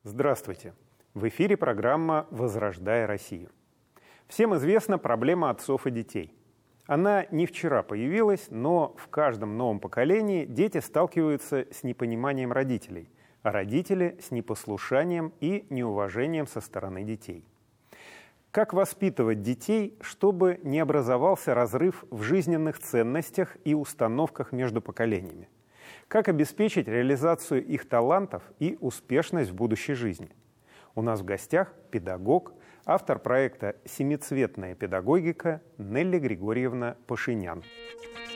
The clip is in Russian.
Здравствуйте! В эфире программа «Возрождая Россию». Всем известна проблема отцов и детей. Она не вчера появилась, но в каждом новом поколении дети сталкиваются с непониманием родителей, а родители с непослушанием и неуважением со стороны детей. Как воспитывать детей, чтобы не образовался разрыв в жизненных ценностях и установках между поколениями? Как обеспечить реализацию их талантов и успешность в будущей жизни? У нас в гостях педагог, автор проекта «Семицветная педагогика» Нелли Григорьевна Пашинян.